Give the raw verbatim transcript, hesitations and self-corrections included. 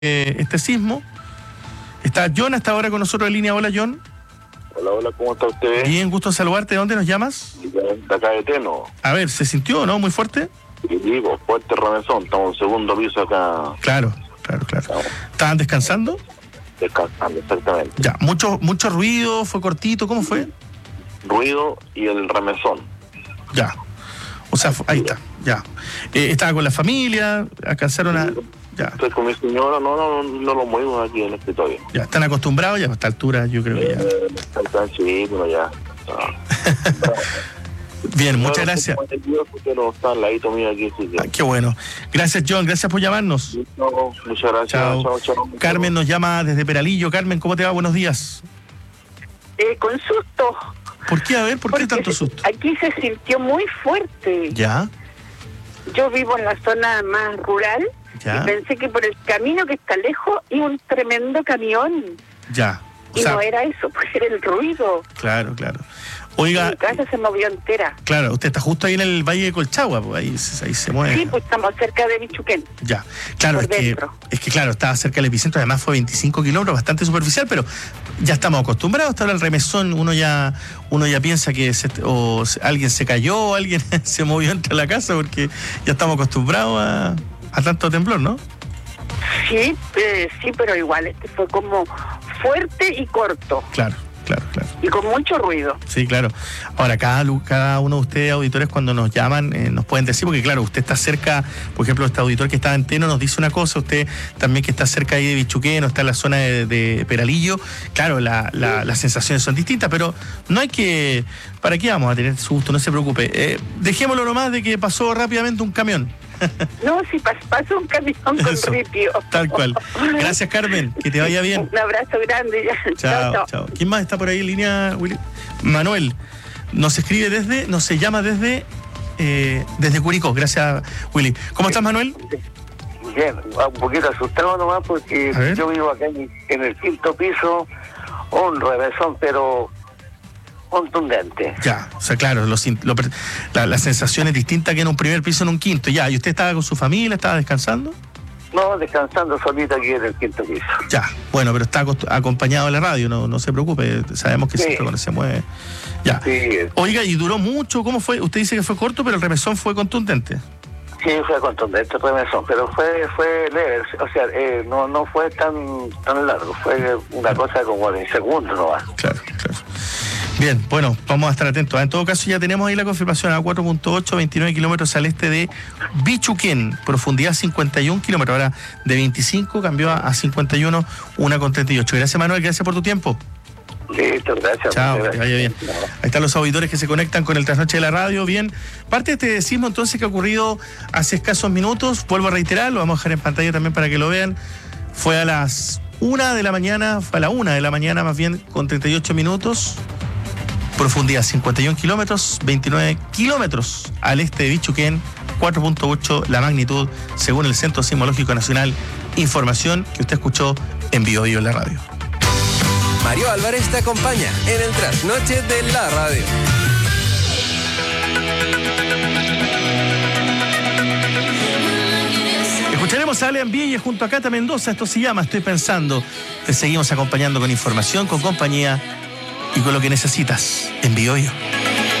eh, este sismo. Está John hasta ahora con nosotros en línea. Hola, John. Hola, hola, ¿cómo está usted? Bien, gusto en saludarte. ¿De dónde nos llamas? De acá de Teno. A ver, ¿se sintió o no? ¿Muy fuerte? Y digo, fuerte remesón, estamos en segundo piso acá. Claro, claro, claro. ¿Estaban descansando? Descansando, exactamente. Ya, mucho, mucho ruido, fue cortito, ¿cómo fue? Ruido y el remesón. Ya. O sea, ahí está, ya. Eh, ¿Estaba con la familia? ¿Alcanzaron a...? Ya. Estoy con mi señora, no, no, no lo movimos aquí en el escritorio. Ya, ¿están acostumbrados ya a esta altura? Yo creo que ya. Eh, sí, bueno, ya. Ah. Bien, muchas gracias. Pero está al ladito mío aquí, sí, ah, qué bueno. Gracias, John, gracias por llamarnos. No, muchas gracias. Chao. Chao, chao. Carmen nos llama desde Peralillo. Carmen, ¿cómo te va? Buenos días. Eh, con susto. ¿Por qué? A ver, ¿por Porque qué tanto susto? Aquí se sintió muy fuerte. Ya. Yo vivo en la zona más rural Ya. y pensé que por el camino que está lejos iba un tremendo camión. Ya. O Y sea, no era eso, pues era el ruido. claro, claro. Oiga, Mi casa se movió entera. claro, usted está justo ahí en el Valle de Colchagua, pues ahí, ahí se mueve. Sí, pues estamos cerca de Bichuquén. Ya, claro, Por es que, dentro. es que claro, estaba cerca del epicentro, además fue veinticinco kilómetros, bastante superficial, pero ya estamos acostumbrados. Hasta ahora el remesón, uno ya uno ya piensa que se, o alguien se cayó, o alguien se movió entre la casa, porque ya estamos acostumbrados a, a tanto temblor, ¿no? Sí, eh, sí, pero igual este fue como fuerte y corto. Claro, claro, claro. Y con mucho ruido. Sí, claro. Ahora, cada, cada uno de ustedes, auditores, cuando nos llaman, eh, nos pueden decir, porque claro, usted está cerca, por ejemplo, este auditor que está en Teno nos dice una cosa, usted también que está cerca ahí de Bichuquén, o está en la zona de, de Peralillo, claro, la, la, las sensaciones son distintas, pero no hay que... ¿Para qué vamos a tener susto? No se preocupe. Eh, dejémoslo nomás de que pasó rápidamente un camión. No, si pas, pasó un camión con Eso, ripio. tal cual. Gracias, Carmen, que te vaya bien. Un abrazo grande. Ya. Chao, chao. chao. ¿Quién más está por ahí en línea, Willy? Manuel. Nos escribe desde, nos se llama desde, eh, desde Curicó. Gracias, Willy. ¿Cómo estás, Manuel? Bien, un poquito asustado nomás porque yo vivo acá en, en el quinto piso, un revésón, pero contundente. Ya, o sea, claro, lo, lo, la, la sensación es distinta que en un primer piso, en un quinto. Ya, ¿y usted estaba con su familia, estaba descansando? No, descansando solito aquí en el quinto piso. Ya, bueno, pero está acompañado de la radio, no, no se preocupe, sabemos que sí. siempre cuando se mueve. Ya. Sí. Oiga, ¿y duró mucho? ¿Cómo fue? Usted dice que fue corto, pero el remesón fue contundente. Sí, fue contundente el remesón, pero fue fue leve, o sea, eh, no no fue tan tan largo, fue una cosa como de segundos nomás. Claro, claro. Bien, bueno, vamos a estar atentos. En todo caso, ya tenemos ahí la confirmación a cuatro punto ocho, veintinueve kilómetros al este de Bichuquén, profundidad cincuenta y un kilómetros. Ahora de veinticinco cambió a cincuenta y uno, una con treinta y ocho. Gracias, Manuel, gracias por tu tiempo. Listo, gracias. Chao, gracias. que vaya bien. Ahí están los auditores que se conectan con el Trasnoche de la Radio. Bien, parte de este sismo entonces que ha ocurrido hace escasos minutos, vuelvo a reiterar, lo vamos a dejar en pantalla también para que lo vean. Fue a las una de la mañana, fue a la una de la mañana más bien, con treinta y ocho minutos. Profundidad cincuenta y un kilómetros, veintinueve kilómetros al este de Bichuquén, cuatro punto ocho la magnitud, según el Centro Sismológico Nacional. Información que usted escuchó en Bio Bio en la radio. Mario Álvarez te acompaña en el Trasnoche de la Radio. Escucharemos a Alean Vielle junto a Cata Mendoza. Esto se llama Estoy Pensando. Te seguimos acompañando con información, con compañía y con lo que necesitas en Bio Bio.